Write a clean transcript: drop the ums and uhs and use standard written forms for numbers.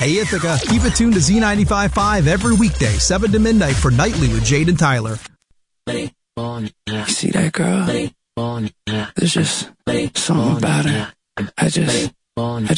Hey Ithaca, keep it tuned to Z95.5 every weekday, 7 to midnight for Nightly with Jade and Tyler. You see that girl? There's just something about her. I just